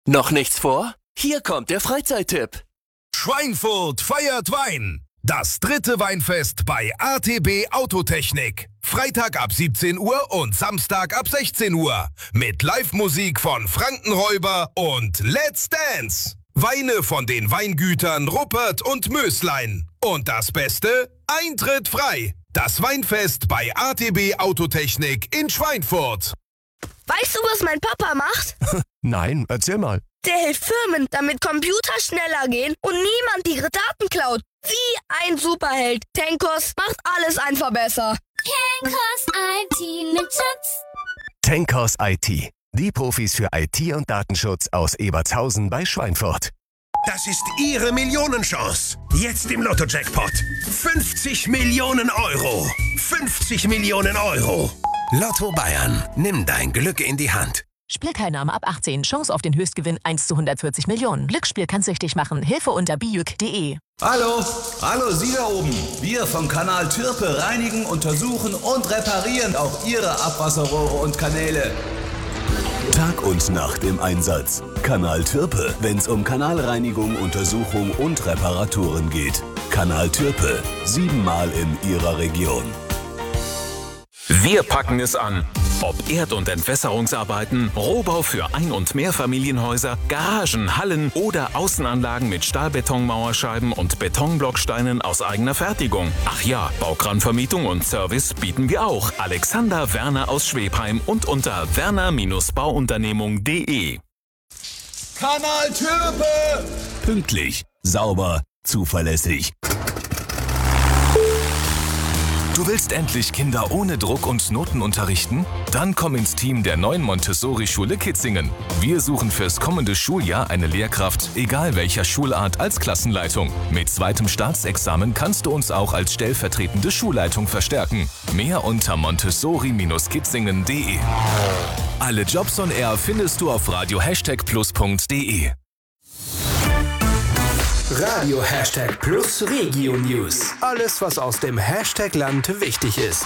Noch nichts vor? Hier kommt der Freizeittipp. Schweinfurt feiert Wein. Das 3. Weinfest bei ATB Autotechnik. Freitag ab 17 Uhr und Samstag ab 16 Uhr. Mit Live-Musik von Frankenräuber und Let's Dance. Weine von den Weingütern Ruppert und Möslein. Und das Beste? Eintritt frei. Das Weinfest bei ATB Autotechnik in Schweinfurt. Weißt du, was mein Papa macht? Nein, erzähl mal. Der hilft Firmen, damit Computer schneller gehen und niemand ihre Daten klaut. Wie ein Superheld. Tenkos macht alles einfach besser. Tenkos IT mit Chips. Tenkos IT. Die Profis für IT und Datenschutz aus Ebertshausen bei Schweinfurt. Das ist Ihre Millionenchance. Jetzt im Lotto-Jackpot. 50 Millionen Euro. 50 Millionen Euro. Lotto Bayern. Nimm dein Glück in die Hand. Spielteilnahme ab 18. Chance auf den Höchstgewinn 1 zu 140 Millionen. Glücksspiel kann süchtig machen. Hilfe unter bijuk.de. Hallo Sie da oben. Wir vom Kanal Türpe reinigen, untersuchen und reparieren auch Ihre Abwasserrohre und Kanäle. Tag und Nacht im Einsatz. Kanal Türpe, wenn's um Kanalreinigung, Untersuchung und Reparaturen geht. Kanal Türpe, 7-mal in Ihrer Region. Wir packen es an. Ob Erd- und Entwässerungsarbeiten, Rohbau für Ein- und Mehrfamilienhäuser, Garagen, Hallen oder Außenanlagen mit Stahlbetonmauerscheiben und Betonblocksteinen aus eigener Fertigung. Ach ja, Baukranvermietung und Service bieten wir auch. Alexander Werner aus Schwebheim und unter werner-bauunternehmung.de. Kanal Türpe! Pünktlich, sauber, zuverlässig. Du willst endlich Kinder ohne Druck und Noten unterrichten? Dann komm ins Team der neuen Montessori-Schule Kitzingen. Wir suchen fürs kommende Schuljahr eine Lehrkraft, egal welcher Schulart, als Klassenleitung. Mit 2. Staatsexamen kannst du uns auch als stellvertretende Schulleitung verstärken. Mehr unter montessori-kitzingen.de. Alle Jobs on Air findest du auf radio++de. Radio #Plus Regio News. Alles, was aus dem Hashtag-Land wichtig ist.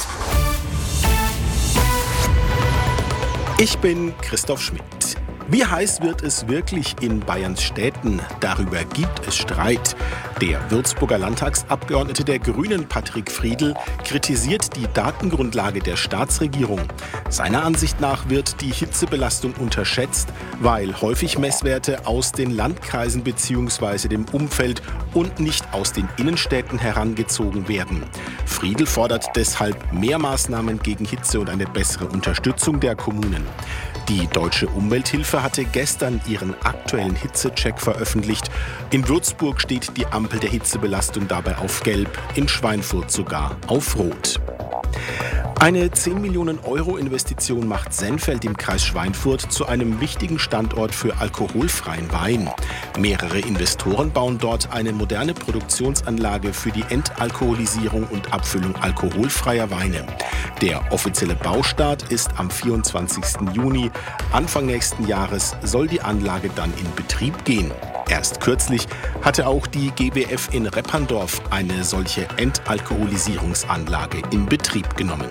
Ich bin Christoph Schmidt. Wie heiß wird es wirklich in Bayerns Städten? Darüber gibt es Streit. Der Würzburger Landtagsabgeordnete der Grünen, Patrick Friedl, kritisiert die Datengrundlage der Staatsregierung. Seiner Ansicht nach wird die Hitzebelastung unterschätzt, weil häufig Messwerte aus den Landkreisen bzw. dem Umfeld und nicht aus den Innenstädten herangezogen werden. Friedl fordert deshalb mehr Maßnahmen gegen Hitze und eine bessere Unterstützung der Kommunen. Die Deutsche Umwelthilfe hatte gestern ihren aktuellen Hitzecheck veröffentlicht. In Würzburg steht die Ampel der Hitzebelastung dabei auf Gelb, in Schweinfurt sogar auf Rot. Eine 10 Millionen Euro Investition macht Sennfeld im Kreis Schweinfurt zu einem wichtigen Standort für alkoholfreien Wein. Mehrere Investoren bauen dort eine moderne Produktionsanlage für die Entalkoholisierung und Abfüllung alkoholfreier Weine. Der offizielle Baustart ist am 24. Juni. Anfang nächsten Jahres soll die Anlage dann in Betrieb gehen. Erst kürzlich hatte auch die GWF in Repperndorf eine solche Entalkoholisierungsanlage in Betrieb genommen.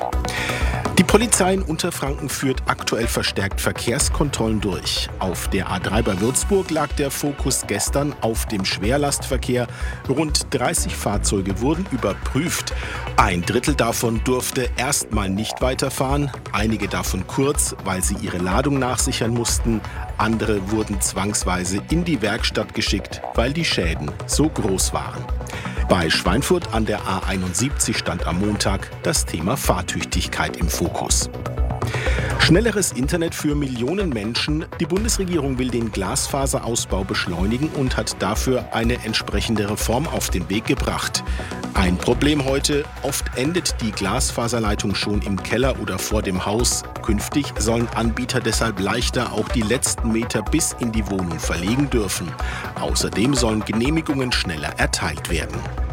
Die Polizei in Unterfranken führt aktuell verstärkt Verkehrskontrollen durch. Auf der A3 bei Würzburg lag der Fokus gestern auf dem Schwerlastverkehr. Rund 30 Fahrzeuge wurden überprüft. Ein Drittel davon durfte erstmal nicht weiterfahren. Einige davon kurz, weil sie ihre Ladung nachsichern mussten. Andere wurden zwangsweise in die Werkstatt geschickt, weil die Schäden so groß waren. Bei Schweinfurt an der A71 stand am Montag das Thema Fahrtüchtigkeit im Fokus. Schnelleres Internet für Millionen Menschen. Die Bundesregierung will den Glasfaserausbau beschleunigen und hat dafür eine entsprechende Reform auf den Weg gebracht. Ein Problem heute: oft endet die Glasfaserleitung schon im Keller oder vor dem Haus. Künftig sollen Anbieter deshalb leichter auch die letzten Meter bis in die Wohnung verlegen dürfen. Außerdem sollen Genehmigungen schneller erteilt werden.